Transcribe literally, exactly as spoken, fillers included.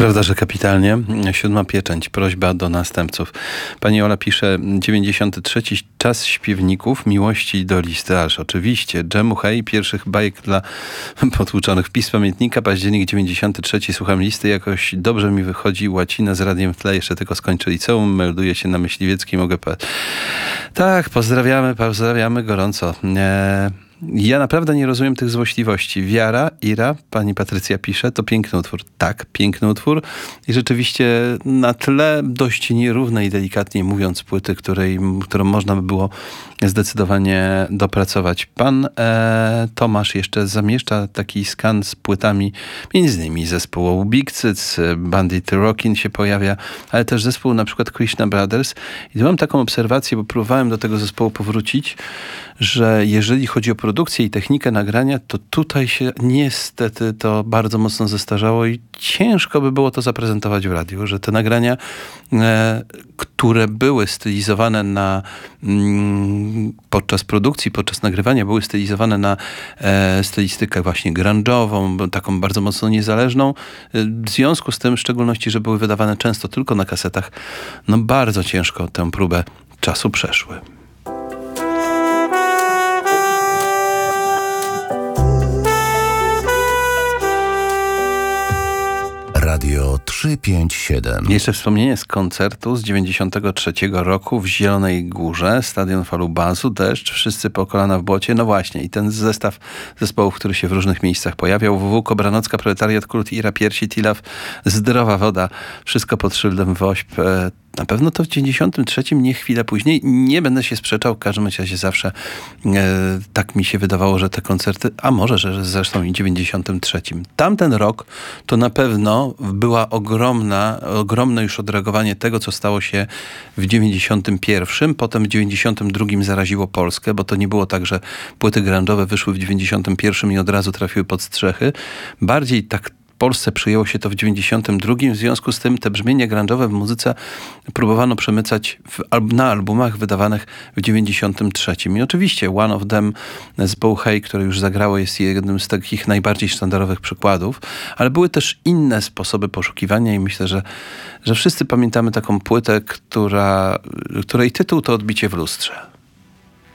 Prawda, że kapitalnie. Siódma pieczęć. Prośba do następców. Pani Ola pisze, dziewięćdziesiąty trzeci czas śpiewników, miłości do listy aż. Oczywiście. Dżemu hej, pierwszych bajek dla potłuczonych. Wpis pamiętnika, październik dziewięćdziesiąty trzeci. Słucham listy, jakoś dobrze mi wychodzi łacina z radiem w tle. Jeszcze tylko skończę liceum, melduje się na Myśliwieckiej. Mogę... Pa... Tak, pozdrawiamy, pozdrawiamy gorąco. Eee... Ja naprawdę nie rozumiem tych złośliwości. Wiara, Ira, pani Patrycja pisze, to piękny utwór. Tak, piękny utwór. I rzeczywiście na tle dość nierównej, delikatnie mówiąc, płyty, której, którą można by było zdecydowanie dopracować. Pan e, Tomasz jeszcze zamieszcza taki skan z płytami, między innymi zespołu Big Cyc, Bandit Rockin' się pojawia, ale też zespół na przykład Krishna Brothers. I tu mam taką obserwację, bo próbowałem do tego zespołu powrócić, że jeżeli chodzi o produkcję i technikę nagrania, to tutaj się niestety to bardzo mocno zestarzało i ciężko by było to zaprezentować w radiu, że te nagrania, e, które były stylizowane na mm, podczas produkcji, podczas nagrywania były stylizowane na e, stylistykę właśnie grunge'ową, taką bardzo mocno niezależną. W związku z tym, w szczególności, że były wydawane często tylko na kasetach, no bardzo ciężko tę próbę czasu przeszły. Radio trzysta pięćdziesiąt siedem. Jeszcze wspomnienie z koncertu z dziewięćdziesiątego trzeciego roku w Zielonej Górze, stadion Falubazu, deszcz, wszyscy po kolana w błocie. No właśnie, i ten zestaw zespołów, który się w różnych miejscach pojawiał. W W Kobranocka, Proletariat, Kult, Ira, Piersi, Tilaw, Zdrowa Woda, wszystko pod szyldem Wośp. Na pewno to w dziewięćdziesiątym trzecim, nie chwilę później. Nie będę się sprzeczał, w każdym razie zawsze e, tak mi się wydawało, że te koncerty, a może, że zresztą i w dziewięćdziesiątym trzecim. Tamten rok to na pewno była ogromna, ogromne już odreagowanie tego, co stało się w dziewięćdziesiątym pierwszym. Potem w dziewięćdziesiątym drugim zaraziło Polskę, bo to nie było tak, że płyty grunge'owe wyszły w dziewięćdziesiątym pierwszym i od razu trafiły pod strzechy. Bardziej tak w Polsce przyjęło się to w dziewięćdziesiątym drugim. W związku z tym te brzmienia grunge'owe w muzyce próbowano przemycać w, na albumach wydawanych w dziewięćdziesiątym trzecim. I oczywiście One of Them z Bo Hey, które już zagrało, jest jednym z takich najbardziej sztandarowych przykładów, ale były też inne sposoby poszukiwania i myślę, że, że wszyscy pamiętamy taką płytę, która, której tytuł to Odbicie w lustrze.